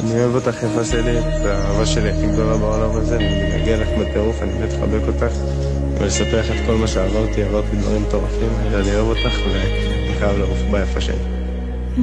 אני אוהב אותך יפה שלי, את האהבה שלי הכי גדולה בעולם הזה, אני מתגעגע לך בטירוף, אני מת לחבק אותך ולספר לך את כל מה שעברתי, עברתי דברים מטורפים, אני אוהב אותך ואני חייב לעוף ביפה שלי.